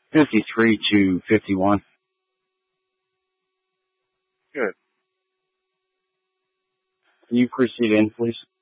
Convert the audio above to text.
53 to 51. Good. Can you proceed in, please?